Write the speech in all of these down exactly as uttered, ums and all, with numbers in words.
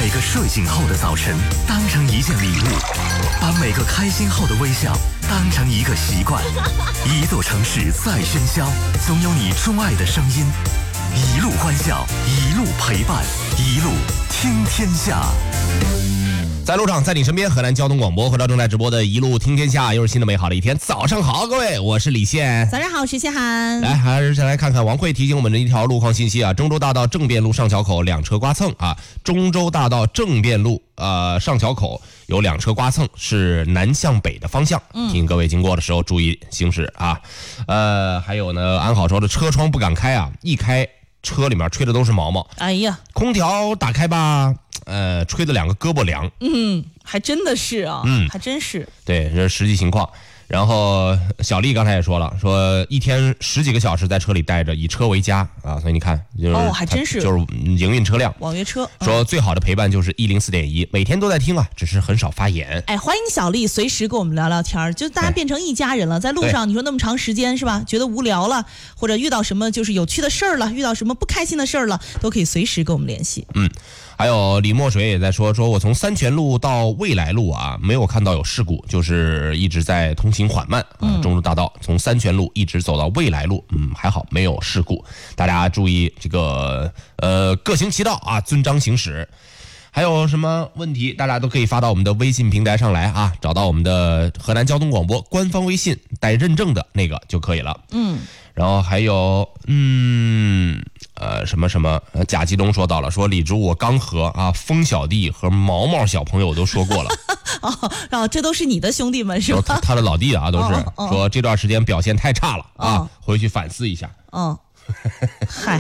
每个睡醒后的早晨当成一件礼物，把每个开心后的微笑当成一个习惯。一座城市再喧嚣，总有你钟爱的声音。一路欢笑，一路陪伴，一路听天下。 在路上，在你身边，河南交通广播回到正在直播的一路听天下，又是新的美好的一天。早上好，各位，我是李现。 早上好，我是谢涵。 来，还是先来看看王慧提醒我们的一条路况信息啊。中州大道正便路上桥口两车刮蹭啊。中州大道正便路呃上桥口有两车刮蹭，是南向北的方向，提醒各位经过的时候注意行驶啊。呃，还有呢，安好说的车窗不敢开啊，一开车里面吹的都是毛毛。 哎呀， 空调打开吧。呃，吹的两个胳膊凉， 嗯，还真的是啊，嗯，还真是， 对，这是实际情况。然后小丽刚才也说了，说一天十几个小时在车里待着，以车为家啊，所以你看，就是哦，还真是， 就是营运车辆网约车， 说最好的陪伴就是一零四点一，每天都在听啊，只是很少发言。 哎，欢迎小丽随时跟我们聊聊天，就大家变成一家人了。在路上，你说那么长时间是吧？觉得无聊了，或者遇到什么就是有趣的事儿了，遇到什么不开心的事儿了，都可以随时跟我们联系。 嗯。还有李墨水也在说，说我从三泉路到未来路啊，没有看到有事故，就是一直在通行缓慢啊。中州大道从三泉路一直走到未来路，嗯，还好没有事故，大家注意这个呃各行其道啊，遵章行驶。还有什么问题，大家都可以发到我们的微信平台上来啊，找到我们的河南交通广播官方微信带认证的那个就可以了。嗯，然后还有嗯。呃，什么什么？呃，贾吉东说到了，说李竹我刚和啊，风小弟和毛毛小朋友都说过了。 哦，哦，这都是你的兄弟们是吧？ 他, 他的老弟啊，都是、哦哦、说这段时间表现太差了啊， 哦、 回去反思一下。 嗯，嗨，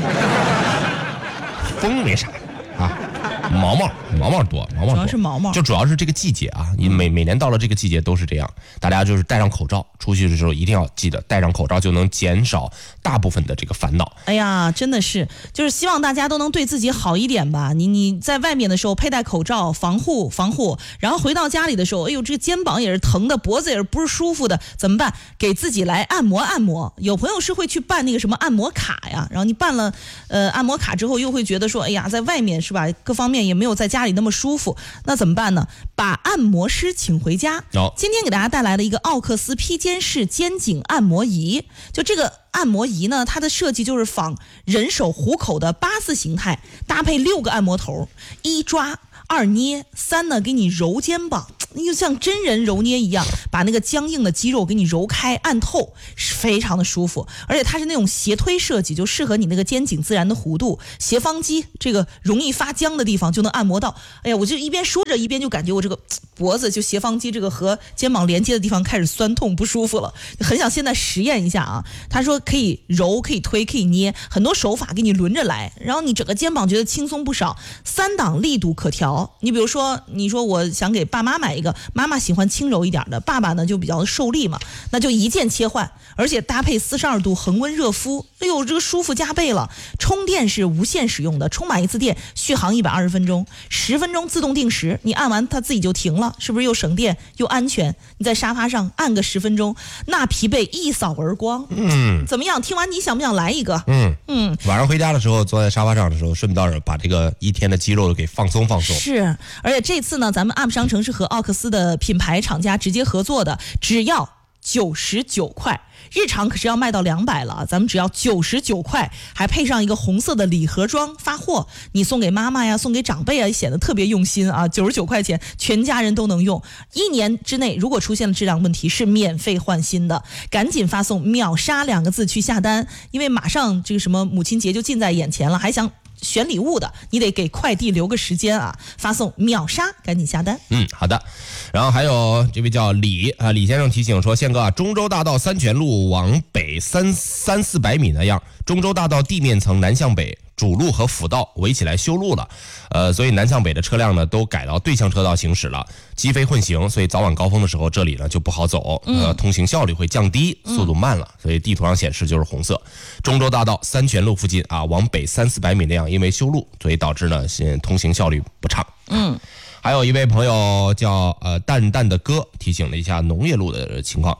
风没啥啊。毛毛毛毛多，毛毛多， 主要是毛毛， 就主要是这个季节啊，你每每年到了这个季节都是这样，大家就是戴上口罩，出去的时候一定要记得戴上口罩，就能减少大部分的这个烦恼。 哎呀，真的是，就是希望大家都能对自己好一点吧。你你在外面的时候佩戴口罩，防护防护，然后回到家里的时候，哎呦，这个肩膀也是疼的，脖子也是不是舒服的，怎么办？给自己来按摩按摩。有朋友是会去办那个什么按摩卡呀，然后你办了呃按摩卡之后，又会觉得说，哎呀，在外面是吧，各方面也没有在家里那么舒服，那怎么办呢？把按摩师请回家。 哦、 今天给大家带来了一个奥克斯披肩式肩颈按摩仪，就这个按摩仪呢，它的设计就是仿人手虎口的八字形态，搭配六个按摩头，一抓二捏三呢给你揉肩膀，就像真人揉捏一样，把那个僵硬的肌肉给你揉开按透，是非常的舒服。而且它是那种斜推设计，就适合你那个肩颈自然的弧度，斜方肌这个容易发僵的地方就能按摩到。哎呀，我就一边说着一边就感觉我这个脖子就斜方肌这个和肩膀连接的地方开始酸痛不舒服了，很想现在实验一下啊。他说可以揉，可以推，可以捏，很多手法给你轮着来，然后你整个肩膀觉得轻松不少，三档力度可调。你比如说，你说我想给爸妈买一个，妈妈喜欢轻柔一点的，爸爸呢就比较受力嘛，那就一键切换，而且搭配四十二度恒温热敷，哎呦，这个舒服加倍了。充电是无线使用的，充满一次电续航一百二十分钟，十分钟自动定时，你按完它自己就停了，是不是又省电又安全？你在沙发上按个十分钟，那疲惫一扫而光。嗯，怎么样？听完你想不想来一个？ 嗯嗯，晚上回家的时候坐在沙发上的时候，顺道把这个一天的肌肉给放松放松。 是，而且这次呢，咱们 U P 商城是和奥克斯的品牌厂家直接合作的，只要九十九块，日常可是要卖到两百了，咱们只要九十九块，还配上一个红色的礼盒装发货，你送给妈妈呀，送给长辈啊，显得特别用心啊。九十九块钱，全家人都能用，一年之内如果出现了质量问题是免费换新的，赶紧发送秒杀两个字去下单，因为马上这个什么母亲节就近在眼前了，还想选礼物的，你得给快递留个时间啊！发送秒杀，赶紧下单。 嗯，好的。然后还有这位叫李啊，李先生提醒说，宪哥啊，中州大道三泉路往北三三四百米那样，中州大道地面层南向北主路和辅道围起来修路了，呃，所以南向北的车辆呢都改到对向车道行驶了，机非混行，所以早晚高峰的时候这里呢就不好走，呃，通行效率会降低，速度慢了，所以地图上显示就是红色。中州大道三泉路附近啊，往北三四百米那样，因为修路，所以导致呢现通行效率不畅。嗯，还有一位朋友叫呃淡淡的哥提醒了一下农业路的情况。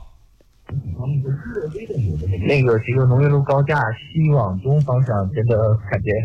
那个这个农业路高架西往东方向，真的感觉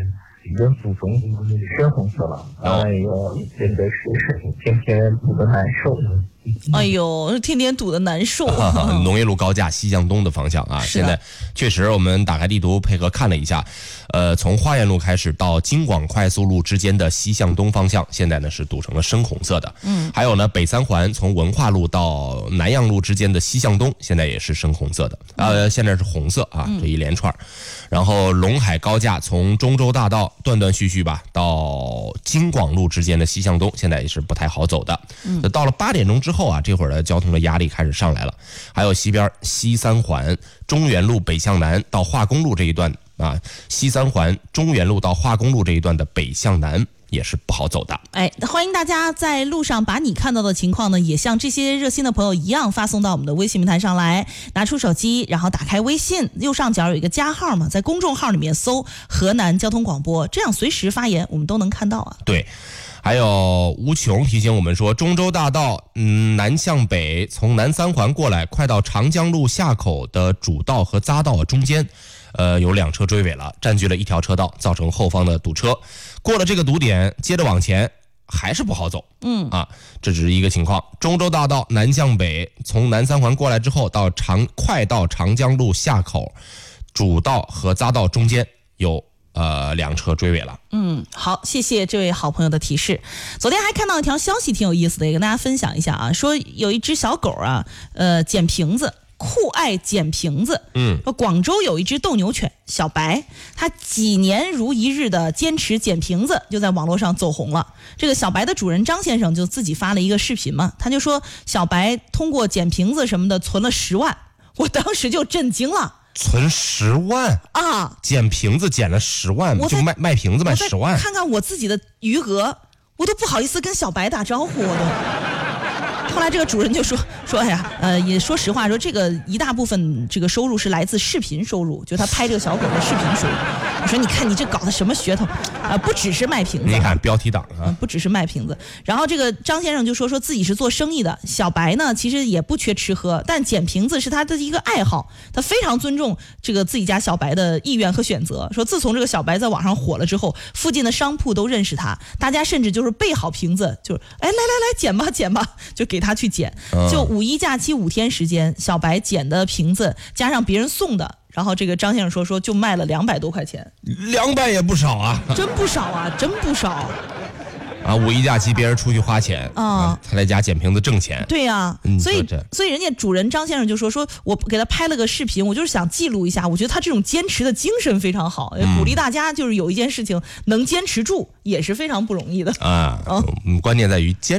人肤中深红色了，哎呦，真的是天天堵得难受。 哎呦，天天堵得难受。 农业路高架西向东的方向啊，现在确实我们打开地图配合看了一下，呃，从花园路开始到京广快速路之间的西向东方向，现在呢是堵成了深红色的。嗯，还有呢，北三环从文化路到南阳路之间的西向东，现在也是深红色的，呃，现在是红色啊，这一连串。然后陇海高架从中州大道断断续续吧到京广路之间的西向东，现在也是不太好走的。嗯，到了八点钟之后啊，这会儿的交通的压力开始上来了。还有西边西三环中原路北向南到化工路这一段啊，西三环中原路到化工路这一段的北向南也是不好走的。 哎，欢迎大家在路上把你看到的情况呢，也像这些热心的朋友一样发送到我们的微信平台上来。拿出手机，然后打开微信，右上角有一个加号嘛，在公众号里面搜河南交通广播，这样随时发言我们都能看到啊。 对。还有无穷提醒我们说，中州大道嗯南向北从南三环过来，快到长江路下口的主道和匝道中间，呃有两车追尾了，占据了一条车道，造成后方的堵车。过了这个堵点，接着往前还是不好走。嗯啊，这只是一个情况。中州大道南向北从南三环过来之后，到长快到长江路下口主道和匝道中间有呃，两车追尾了。 嗯，好，谢谢这位好朋友的提示。昨天还看到一条消息挺有意思的，也跟大家分享一下啊，说有一只小狗啊，呃，捡瓶子，酷爱捡瓶子。嗯，广州有一只斗牛犬小白，它几年如一日的坚持捡瓶子，就在网络上走红了。这个小白的主人张先生就自己发了一个视频嘛，他就说小白通过捡瓶子什么的存了十万，我当时就震惊了。 存十万啊！ 捡瓶子捡了十万，就卖卖瓶子卖十万。 看看我自己的余额，我都不好意思跟小白打招呼，我都。后来这个主人就说说，哎呀，呃，也说实话，说这个一大部分这个收入是来自视频收入，就他拍这个小狗的视频收入。我说你看你这搞的什么噱头啊、呃？不只是卖瓶子， 你看标题党啊、 呃，不只是卖瓶子。然后这个张先生就说说自己是做生意的，小白呢其实也不缺吃喝，但捡瓶子是他的一个爱好，他非常尊重这个自己家小白的意愿和选择。说自从这个小白在网上火了之后，附近的商铺都认识他，大家甚至就是备好瓶子，就是哎来来来捡吧捡吧，就给他去捡。就五一假期五天时间，小白捡的瓶子加上别人送的，然后这个张先生说说就卖了两百多块钱， 两百也不少啊， 真不少啊，真不少。 啊，五一假期别人出去花钱啊，他在家捡瓶子挣钱。 对呀、啊嗯，所以所以人家主人张先生就说说我给他拍了个视频，我就是想记录一下，我觉得他这种坚持的精神非常好，嗯、鼓励大家就是有一件事情能坚持住也是非常不容易的啊。嗯，关键在于坚。